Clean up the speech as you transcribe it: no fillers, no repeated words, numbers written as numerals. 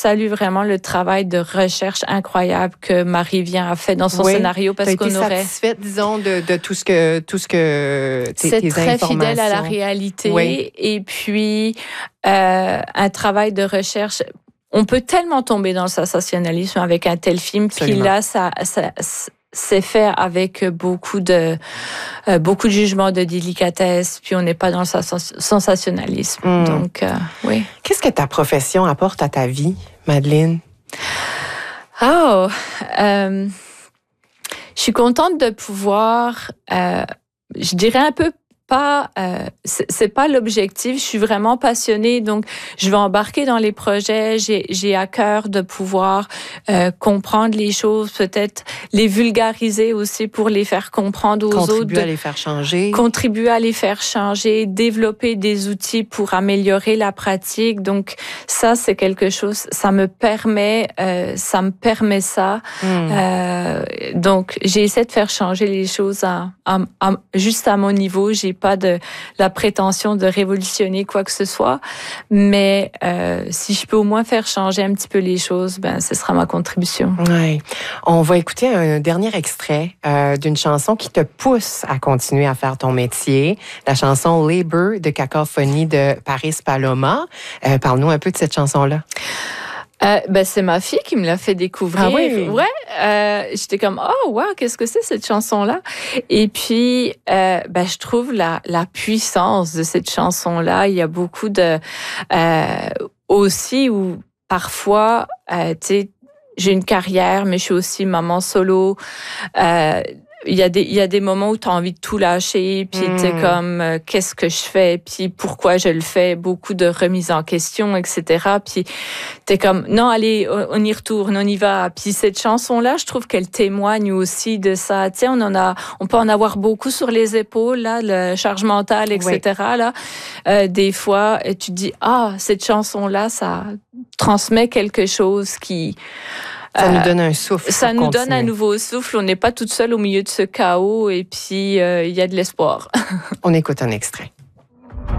salue vraiment le travail de recherche incroyable que Marie-Vien a fait dans son scénario, parce qu'on aurait... satisfaite, disons, de tout ce que c'est très fidèle à la réalité. Oui. Et puis, un travail de recherche... On peut tellement tomber dans le sensationnalisme avec un tel film, puis là, ça c'est fait avec beaucoup de jugement, de délicatesse, puis on n'est pas dans le sensationnalisme. Donc, oui. Qu'est-ce que ta profession apporte à ta vie, Madeleine? Je suis contente de pouvoir, je dirais un peu pas, c'est pas l'objectif. Je suis vraiment passionnée, donc je vais embarquer dans les projets. J'ai à cœur de pouvoir comprendre les choses, peut-être les vulgariser aussi pour les faire comprendre aux autres. Contribuer à les faire changer. Contribuer à les faire changer, développer des outils pour améliorer la pratique. Donc ça, c'est quelque chose, ça me permet ça. Donc j'essaie de faire changer les choses juste à mon niveau. J'ai pas de la prétention de révolutionner quoi que ce soit, mais si je peux au moins faire changer un petit peu les choses, ben ce sera ma contribution. Ouais. On va écouter un dernier extrait d'une chanson qui te pousse à continuer à faire ton métier, la chanson Labor de Cacophonie de Paris Paloma. Parle-nous un peu de cette chanson-là. C'est ma fille qui me l'a fait découvrir. Ah oui? Ouais. J'étais comme, oh, wow, qu'est-ce que c'est cette chanson-là? Et puis, je trouve la puissance de cette chanson-là. Il y a beaucoup de... aussi où, parfois, tu sais, j'ai une carrière, mais je suis aussi maman solo. Il y a des moments où tu as envie de tout lâcher, puis tu sais comme qu'est-ce que je fais, puis pourquoi je le fais, beaucoup de remises en question, etc. Puis t'es comme non, allez, on y retourne, on y va. Puis cette chanson-là, je trouve qu'elle témoigne aussi de ça. Tu sais, on peut en avoir beaucoup sur les épaules là, le charge mentale, etc. Oui. Là, des fois, tu te dis cette chanson-là, ça transmet quelque chose qui ça nous donne un souffle. Ça nous donne un nouveau souffle. On n'est pas toute seule au milieu de ce chaos et puis il y a de l'espoir. On écoute un extrait.